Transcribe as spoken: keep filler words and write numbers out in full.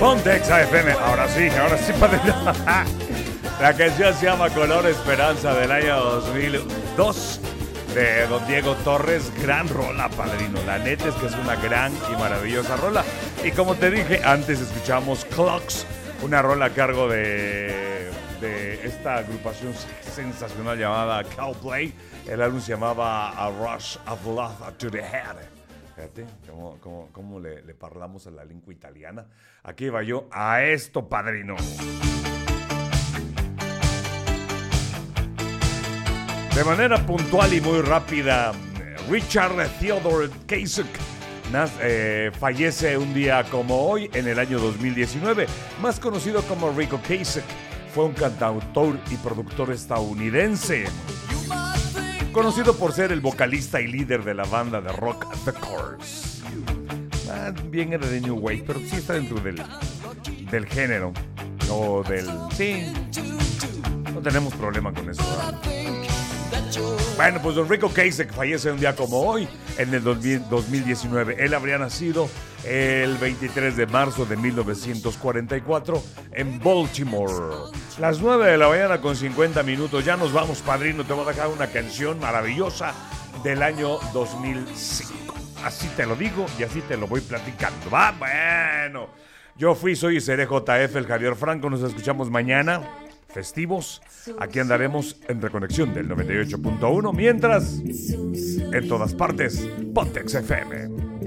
Ponte Exa F M. Ahora sí, ahora sí, padrino. La canción se llama Color Esperanza del año dos mil dos de Don Diego Torres. Gran rola, padrino. La neta es que es una gran y maravillosa rola. Y como te dije, antes escuchamos Clocks, una rola a cargo de, de esta agrupación sensacional llamada Cowplay. El álbum se llamaba A Rush of Love to the Head. Fíjate cómo, cómo, cómo le, le parlamos a la lengua italiana. Aquí va yo a esto, padrino. De manera puntual y muy rápida, Richard Theodore Kasich eh, fallece un día como hoy en el año dos mil diecinueve, más conocido como Rico Kasich. Fue un cantautor y productor estadounidense, conocido por ser el vocalista y líder de la banda de rock The Corrs. Ah, bien era de New Wave, pero sí está dentro del, del género. O del... Sí, no tenemos problema con eso, ¿verdad? Bueno, pues Don Rico Kasich fallece un día como hoy, en el dos mil diecinueve. Él habría nacido el veintitrés de marzo de mil novecientos cuarenta y cuatro en Baltimore. Las nueve de la mañana con cincuenta minutos. Ya nos vamos, padrino. Te voy a dejar una canción maravillosa del año dos mil cinco. Así te lo digo y así te lo voy platicando. Va, bueno. Yo fui, soy y seré J F, el Javier Franco. Nos escuchamos mañana. Festivos, aquí andaremos en Reconexión del noventa y ocho punto uno, mientras, en todas partes, Ponte Exa F M.